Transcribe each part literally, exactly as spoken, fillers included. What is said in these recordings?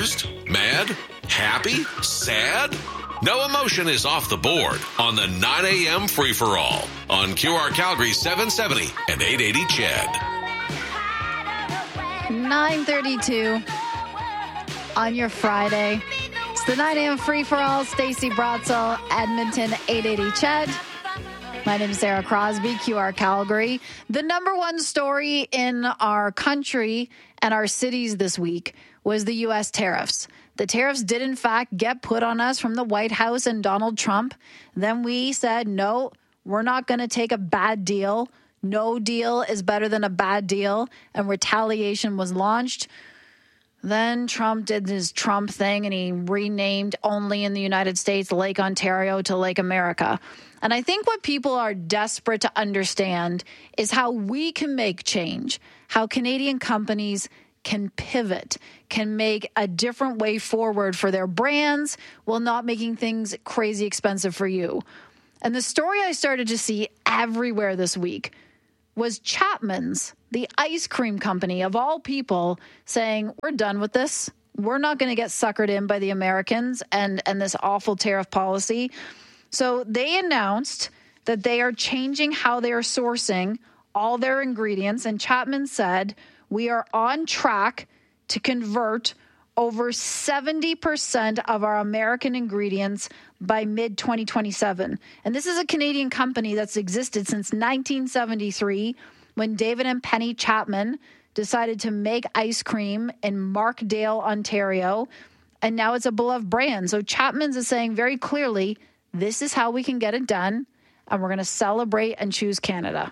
Confused? Mad? Happy? Sad? No emotion is off the board on the nine a.m. free-for-all on Q R Calgary seven seventy and eight eighty C H E D. nine thirty-two on your Friday. It's the nine a.m. free-for-all. Stacey Brotzel, Edmonton, eight eighty C H E D. My name is Sarah Crosby, Q R Calgary. The number one story in our country and our cities this week was the U S tariffs. The tariffs did, in fact, get put on us from the White House and Donald Trump. Then we said, no, we're not going to take a bad deal. No deal is better than a bad deal. And retaliation was launched. Then Trump did his Trump thing and he renamed only in the United States Lake Ontario to Lake America. And I think what people are desperate to understand is how we can make change, how Canadian companies can pivot, can make a different way forward for their brands while not making things crazy expensive for you. And the story I started to see everywhere this week was Chapman's, the ice cream company of all people, saying, we're done with this. We're not going to get suckered in by the Americans and, and this awful tariff policy. So they announced that they are changing how they are sourcing all their ingredients. And Chapman said, we are on track to convert over seventy percent of our American ingredients by mid twenty twenty-seven. And this is a Canadian company that's existed since nineteen seventy-three, when David and Penny Chapman decided to make ice cream in Markdale, Ontario. And now it's a beloved brand. So Chapman's is saying very clearly, this is how we can get it done. And we're going to celebrate and choose Canada.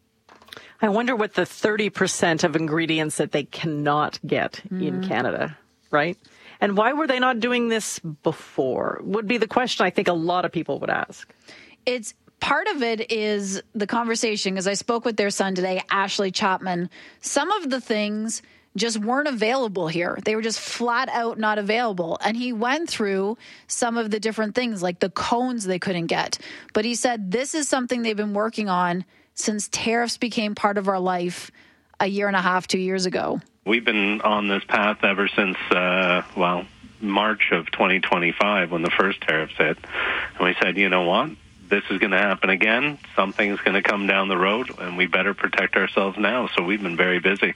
I wonder what the thirty percent of ingredients that they cannot get mm. in Canada, right? And why were they not doing this before? Would be the question I think a lot of people would ask. It's part of it is the conversation, because I spoke with their son today, Ashley Chapman. Some of the things just weren't available here. They were just flat out not available. And he went through some of the different things, like the cones they couldn't get. But he said this is something they've been working on since tariffs became part of our life a year and a half, two years ago. We've been on this path ever since, uh, well, March of twenty twenty-five when the first tariffs hit. And we said, you know what? This is going to happen again. Something's going to come down the road, and we better protect ourselves now. So we've been very busy.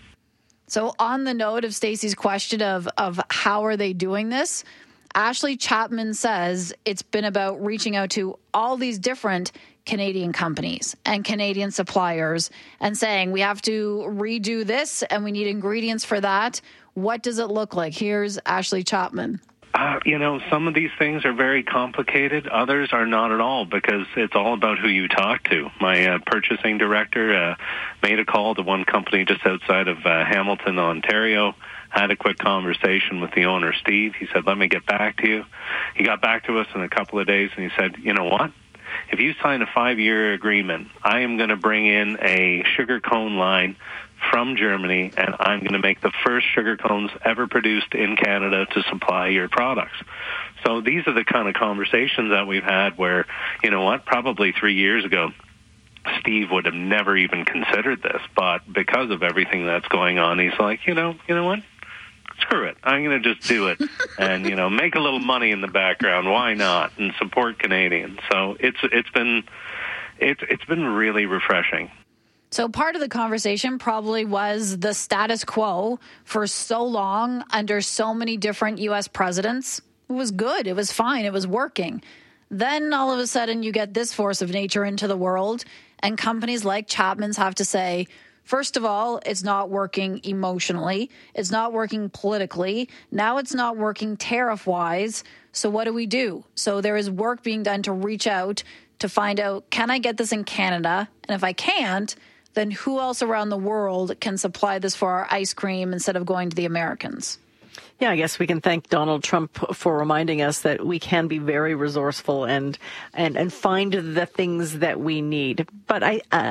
So on the note of Stacey's question of, of how are they doing this, Ashley Chapman says it's been about reaching out to all these different Canadian companies and Canadian suppliers and saying, we have to redo this and we need ingredients for that. What does it look like? Here's Ashley Chapman. Uh, you know, some of these things are very complicated. Others are not at all, because it's all about who you talk to. My uh, purchasing director uh, made a call to one company just outside of uh, Hamilton, Ontario, had a quick conversation with the owner, Steve. He said, let me get back to you. He got back to us in a couple of days, and he said, you know what? If you sign a five-year agreement, I am going to bring in a sugar cone line from Germany, and I'm going to make the first sugar cones ever produced in Canada to supply your products. So these are the kind of conversations that we've had where, you know what, probably three years ago, Steve would have never even considered this. But because of everything that's going on, he's like, you know, you know what? Screw it. I'm going to just do it and, you know, make a little money in the background. Why not? And support Canadians. So it's it's been it's it's been really refreshing. So part of the conversation probably was the status quo for so long under so many different U S presidents. It was good. It was fine. It was working. Then all of a sudden you get this force of nature into the world, and companies like Chapman's have to say, first of all, it's not working emotionally. It's not working politically. Now it's not working tariff-wise. So what do we do? So there is work being done to reach out to find out, can I get this in Canada? And if I can't, then who else around the world can supply this for our ice cream instead of going to the Americans? Yeah, I guess we can thank Donald Trump for reminding us that we can be very resourceful and and, and find the things that we need. But I, uh,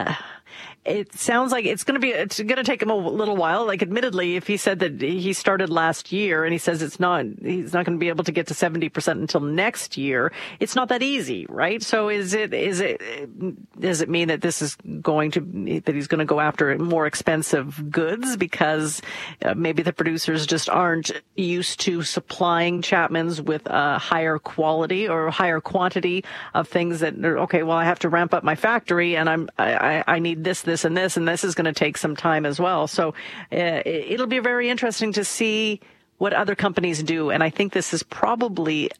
It sounds like it's going to be, it's going to take him a little while. Like, admittedly, if he said that he started last year and he says it's not, he's not going to be able to get to seventy percent until next year, it's not that easy, right? So is it, is it, does it mean that this is going to, that he's going to go after more expensive goods because uh, maybe the producers just aren't used to supplying Chapman's with a higher quality or higher quantity of things that are, okay, well, I have to ramp up my factory and I'm, I, I need this, this, and this, and this is going to take some time as well. So uh, it'll be very interesting to see what other companies do. And I think this is probably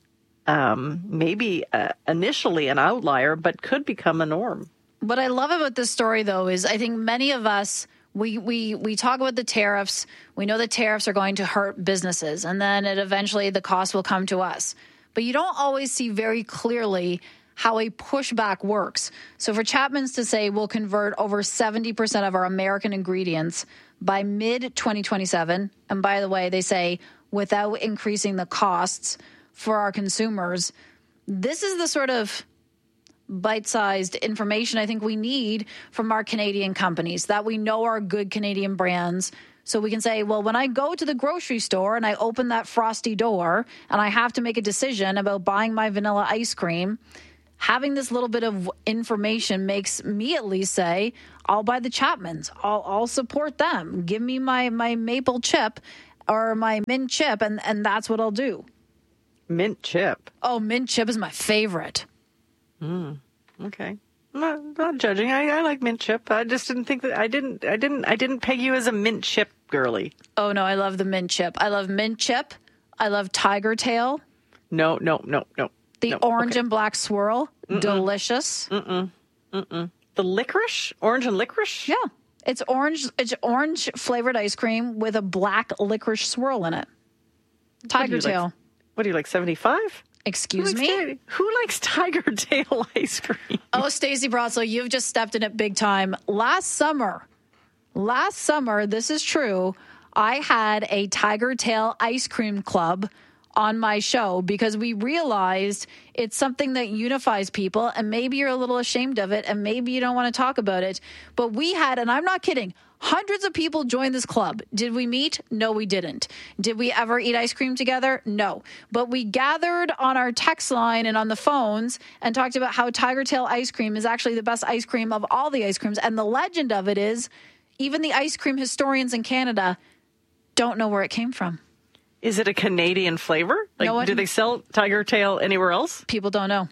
um, maybe uh, initially an outlier, but could become a norm. What I love about this story, though, is I think many of us, we, we, we talk about the tariffs. We know the tariffs are going to hurt businesses, and then it eventually the cost will come to us. But you don't always see very clearly how a pushback works. So for Chapman's to say we'll convert over seventy percent of our American ingredients by mid twenty twenty-seven, and by the way, they say without increasing the costs for our consumers, this is the sort of bite-sized information I think we need from our Canadian companies, that we know are good Canadian brands. So we can say, well, when I go to the grocery store and I open that frosty door and I have to make a decision about buying my vanilla ice cream, having this little bit of information makes me at least say, I'll buy the Chapman's. I'll, I'll support them. Give me my, my maple chip or my mint chip, and, and that's what I'll do. Mint chip? Oh, mint chip is my favorite. Mm, okay. I'm not, not judging. I, I like mint chip. I just didn't think that I didn't, I didn't, I didn't peg you as a mint chip girly. Oh, no, I love the mint chip. I love mint chip. I love Tiger Tail. No, no, no, no. The no, orange okay. and black swirl, Mm-mm. delicious. Mm-mm. Mm-mm. The licorice? Orange and licorice? Yeah. It's orange It's orange flavored ice cream with a black licorice swirl in it. Tiger Tail. Like, what do you like, seventy-five? Excuse who me? Tiger, who likes Tiger Tail ice cream? Oh, Stacey Brotzel, you've just stepped in it big time. Last summer, last summer, this is true, I had a Tiger Tail ice cream club on my show because we realized it's something that unifies people, and maybe you're a little ashamed of it and maybe you don't want to talk about it. But we had, and I'm not kidding, hundreds of people joined this club. Did we meet? No, we didn't. Did we ever eat ice cream together? No. But we gathered on our text line and on the phones and talked about how Tiger Tail ice cream is actually the best ice cream of all the ice creams. And the legend of it is even the ice cream historians in Canada don't know where it came from. Is it a Canadian flavor? Like, no one, do they sell Tiger Tail anywhere else? People don't know.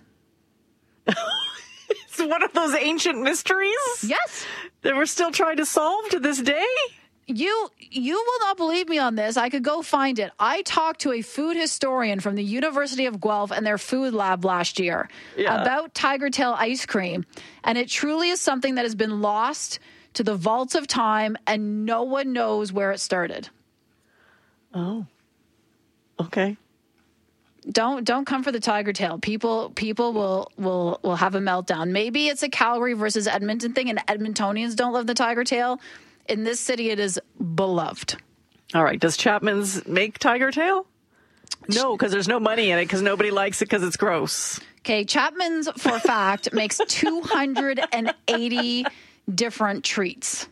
It's one of those ancient mysteries? Yes. That we're still trying to solve to this day? You you will not believe me on this. I could go find it. I talked to a food historian from the University of Guelph and their food lab last year yeah. about Tiger Tail ice cream. And it truly is something that has been lost to the vaults of time, and no one knows where it started. Oh. Okay. Don't don't come for the Tiger Tail. People people will will will have a meltdown. Maybe it's a Calgary versus Edmonton thing, and Edmontonians don't love the Tiger Tail. In this city, it is beloved. All right. Does Chapman's make Tiger Tail? No, because there's no money in it, because nobody likes it because it's gross. Okay, Chapman's, for a fact, makes two hundred eighty different treats.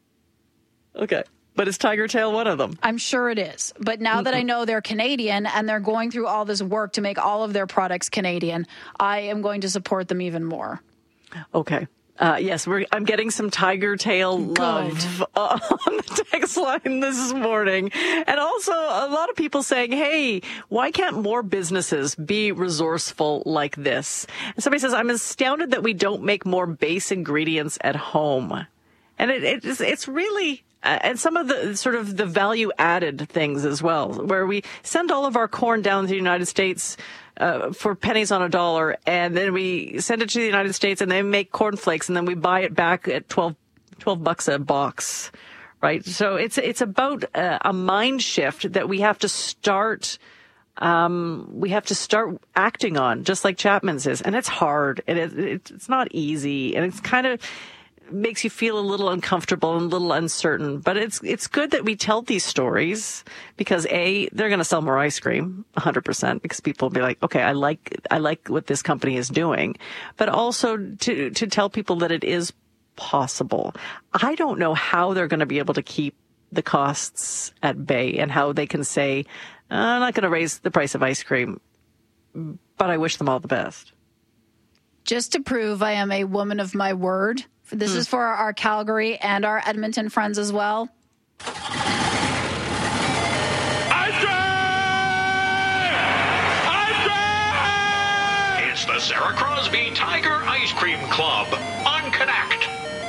Okay. But is Tiger Tail one of them? I'm sure it is. But now mm-hmm. that I know they're Canadian and they're going through all this work to make all of their products Canadian, I am going to support them even more. Okay. Uh, yes, we're, I'm getting some Tiger Tail love uh, on the text line this morning. And also a lot of people saying, hey, why can't more businesses be resourceful like this? And somebody says, I'm astounded that we don't make more base ingredients at home. And it, it is, it's really... Uh, and some of the sort of the value added things as well, where we send all of our corn down to the United States uh, for pennies on a dollar, and then we send it to the United States and they make cornflakes, and then we buy it back at twelve, twelve bucks a box, right? So it's it's about a, a mind shift that we have to start um, we have to start acting on, just like Chapman's is, and it's hard, and it, it, it's not easy, and it's kind of makes you feel a little uncomfortable and a little uncertain. But it's it's good that we tell these stories because A, they're going to sell more ice cream, one hundred percent, because people will be like, okay, I like I like what this company is doing. But also to to tell people that it is possible. I don't know how they're going to be able to keep the costs at bay and how they can say, I'm not going to raise the price of ice cream, but I wish them all the best. Just to prove I am a woman of my word, this mm. is for our Calgary and our Edmonton friends as well. Ice cream! Ice cream! It's the Sarah Crosby Tiger Ice Cream Club on Connect.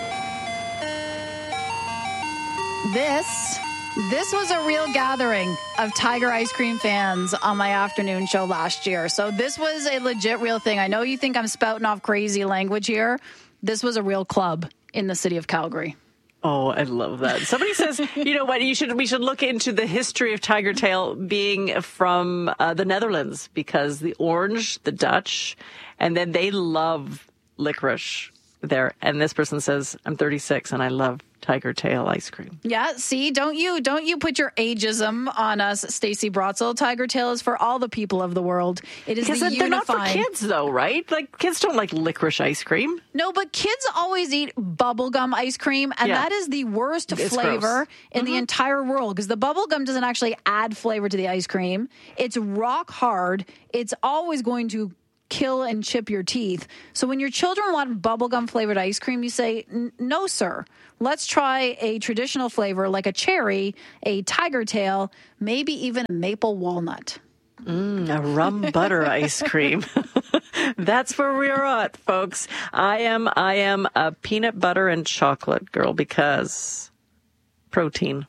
This, this was a real gathering of Tiger ice cream fans on my afternoon show last year. So this was a legit real thing. I know you think I'm spouting off crazy language here. This was a real club in the city of Calgary. Oh, I love that. Somebody says, you know what, you should we should look into the history of Tiger Tail being from uh, the Netherlands, because the orange, the Dutch, and then they love licorice there. And this person says, I'm thirty-six and I love Tiger Tail ice cream. Yeah, see, don't you don't you put your ageism on us, Stacey Brotzel. Tiger Tail is for all the people of the world. It is because the they're unifying. Not for kids, though, right? Like, kids don't like licorice ice cream. No, but kids always eat bubblegum ice cream, and yeah. that is the worst it's flavor gross. in mm-hmm. the entire world, because the bubblegum doesn't actually add flavor to the ice cream. It's rock hard. It's always going to kill and chip your teeth. So when your children want bubblegum flavored ice cream, you say, no, sir. Let's try a traditional flavor like a cherry, a Tiger Tail, maybe even a maple walnut. Mm, a rum butter ice cream. That's where we're at, folks. I am, I am a peanut butter and chocolate girl because protein.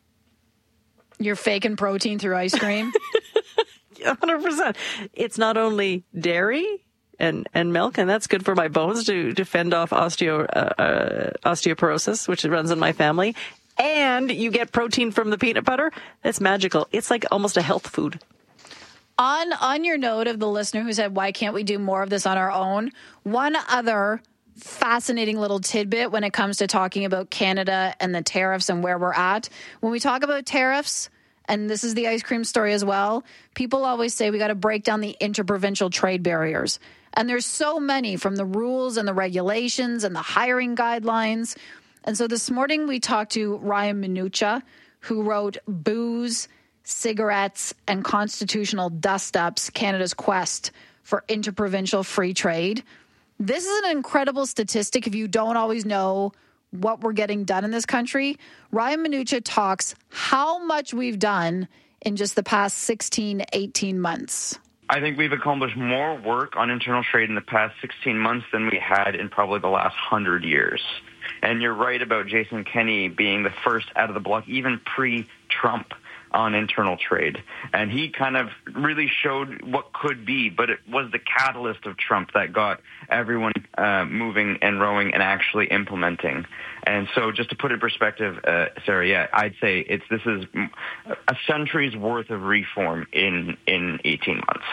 You're faking protein through ice cream? one hundred percent. It's not only dairy and, and milk, and that's good for my bones to, to fend off osteo, uh, uh, osteoporosis, which runs in my family. And you get protein from the peanut butter. That's magical. It's like almost a health food. On on your note of the listener who said, why can't we do more of this on our own? One other fascinating little tidbit when it comes to talking about Canada and the tariffs and where we're at. When we talk about tariffs, and this is the ice cream story as well, people always say we got to break down the interprovincial trade barriers. And there's so many, from the rules and the regulations and the hiring guidelines. And so this morning we talked to Ryan Minucha, who wrote Booze, Cigarettes, and Constitutional Dust-Ups, Canada's Quest for Interprovincial Free Trade. This is an incredible statistic if you don't always know what we're getting done in this country. Ryan Minucha talks how much we've done in just the past sixteen, eighteen months. I think we've accomplished more work on internal trade in the past sixteen months than we had in probably the last one hundred years. And you're right about Jason Kenney being the first out of the block, even pre-Trump, on internal trade. And he kind of really showed what could be, but it was the catalyst of Trump that got everyone uh, moving and rowing and actually implementing. And so just to put it in perspective, uh, Sarah, yeah, I'd say it's this is a century's worth of reform in, in eighteen months.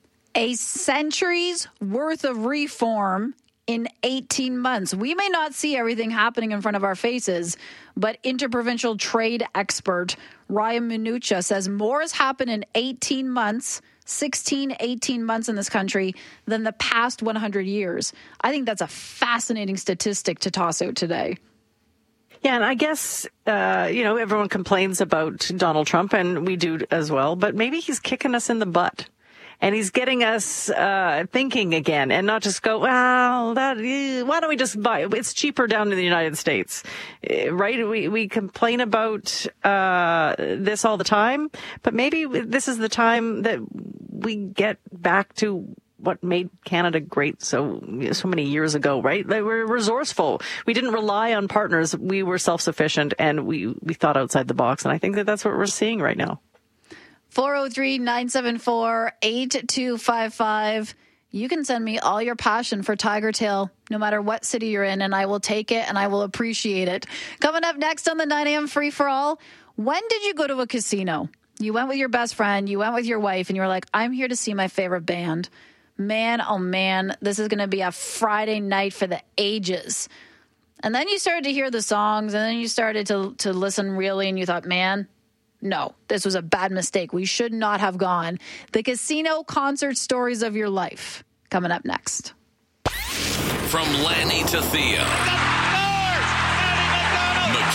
A century's worth of reform in eighteen months. We may not see everything happening in front of our faces, but interprovincial trade expert Ryan Minucha says more has happened in eighteen months, sixteen, eighteen months in this country than the past one hundred years. I think that's a fascinating statistic to toss out today. Yeah, and I guess, uh, you know, everyone complains about Donald Trump, and we do as well, but maybe he's kicking us in the butt. And he's getting us uh thinking again, and not just go, well, that, eh, why don't we just buy it? It's cheaper down in the United States, eh, right? We we complain about uh this all the time, but maybe this is the time that we get back to what made Canada great so so many years ago, right? They were resourceful. We didn't rely on partners. We were self-sufficient, and we, we thought outside the box. And I think that that's what we're seeing right now. four oh three, nine seven four, eight two five five. You can send me all your passion for Tiger Tail, no matter what city you're in, and I will take it and I will appreciate it. Coming up next on the nine a.m. Free for All, when did you go to a casino? You went with your best friend, you went with your wife, and you were like, I'm here to see my favorite band. Man, oh man, this is going to be a Friday night for the ages. And then you started to hear the songs, and then you started to, to listen really, and you thought, man, no, this was a bad mistake. We should not have gone. The casino concert stories of your life. Coming up next. From Lanny to Thea.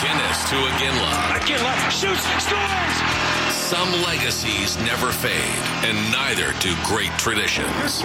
McInnes to Iginla. Iginla shoots, scores! Some legacies never fade, and neither do great traditions.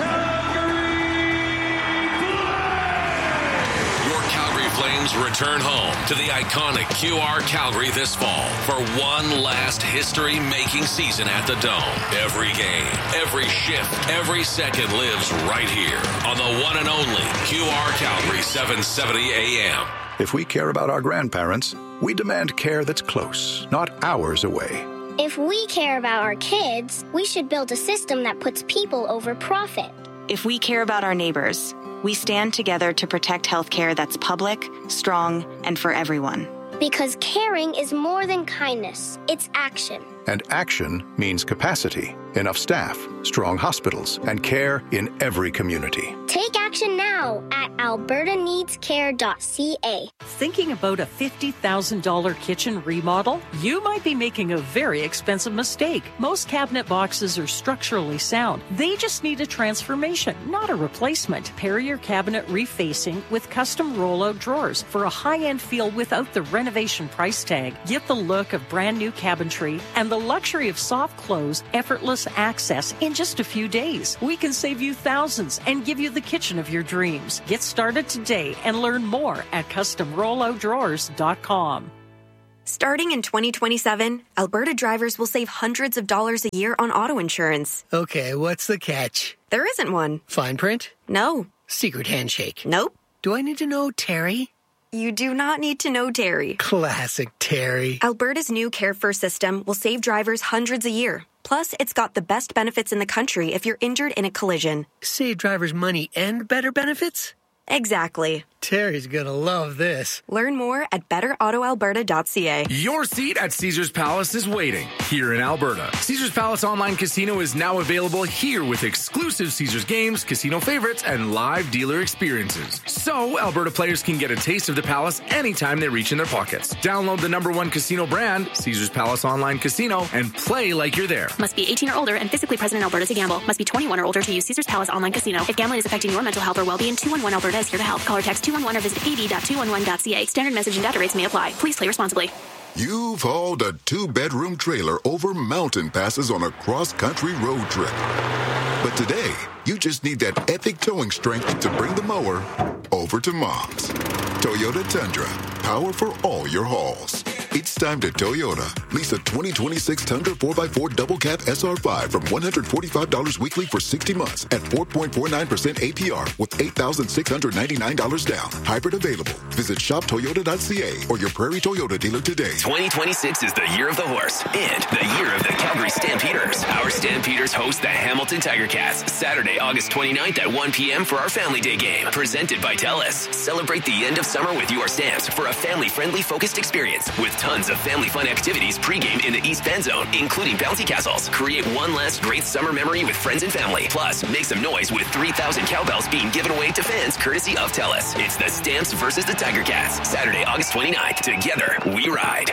Your Calgary Flames return home to the iconic Q R Calgary this fall for one last history-making season at the Dome. Every game, every shift, every second lives right here on the one and only Q R Calgary seven seventy A M. If we care about our grandparents, we demand care that's close, not hours away. If we care about our kids, we should build a system that puts people over profit. If we care about our neighbors, we stand together to protect healthcare that's public, strong, and for everyone. Because caring is more than kindness. It's action. And action means capacity, enough staff, strong hospitals, and care in every community. Take action now at alberta needs care dot c a. Thinking about a fifty thousand dollars kitchen remodel? You might be making a very expensive mistake. Most cabinet boxes are structurally sound. They just need a transformation, not a replacement. Pair your cabinet refacing with custom rollout drawers for a high-end feel without the renovation price tag. Get the look of brand new cabinetry and the luxury of soft close, effortless access in just a few days. We can save you thousands and give you the kitchen of your dreams. Get started today and learn more at custom rollout drawers dot com. Starting in twenty twenty-seven, Alberta drivers will save hundreds of dollars a year on auto insurance. Okay, what's the catch? There isn't one. Fine print? No. Secret handshake? Nope. Do I need to know Terry? You do not need to know Terry. Classic Terry. Alberta's new Care First system will save drivers hundreds a year. Plus, it's got the best benefits in the country if you're injured in a collision. Save drivers money and better benefits? Exactly. Terry's gonna love this. Learn more at better auto alberta dot c a. Your seat at Caesars Palace is waiting here in Alberta. Caesars Palace Online Casino is now available here with exclusive Caesars games, casino favorites, and live dealer experiences. So, Alberta players can get a taste of the Palace anytime they reach in their pockets. Download the number one casino brand, Caesars Palace Online Casino, and play like you're there. Must be eighteen or older and physically present in Alberta to gamble. Must be twenty-one or older to use Caesars Palace Online Casino. If gambling is affecting your mental health or well-being, two one one Alberta is here to help. Call or text two one one or visit a d dot two one one dot c a. Standard message and data rates may apply. Please play responsibly. You've hauled a two-bedroom trailer over mountain passes on a cross-country road trip. But today, you just need that epic towing strength to bring the mower over to Mom's. Toyota Tundra, power for all your hauls. It's time to Toyota. Lease a twenty twenty-six Tundra four by four Double Cab S R five from one hundred forty-five dollars weekly for sixty months at four point four nine percent A P R with eight thousand six hundred ninety-nine dollars down. Hybrid available. Visit shop toyota dot c a or your Prairie Toyota dealer today. twenty twenty-six is the year of the horse and the year of the Calgary Stampeders. Our Stampeders host the Hamilton Tiger Cats Saturday, August twenty-ninth at one p.m. for our Family Day game. Presented by TELUS. Celebrate the end of summer with your Stamps for a family-friendly focused experience with tons of family fun activities pregame in the East Bend Zone, including bouncy castles. Create one last great summer memory with friends and family. Plus, make some noise with three thousand cowbells being given away to fans courtesy of TELUS. It's the Stamps versus the Tiger Cats. Saturday, August twenty-ninth. Together, we ride.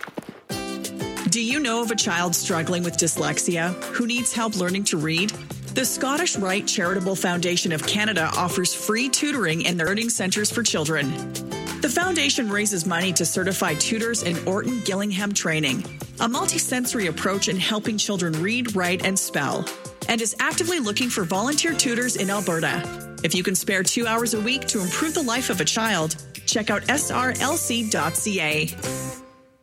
Do you know of a child struggling with dyslexia who needs help learning to read? The Scottish Rite Charitable Foundation of Canada offers free tutoring in their learning centres for children. The foundation raises money to certify tutors in Orton Gillingham training, a multisensory approach in helping children read, write, and spell, and is actively looking for volunteer tutors in Alberta. If you can spare two hours a week to improve the life of a child, check out s r l c dot c a.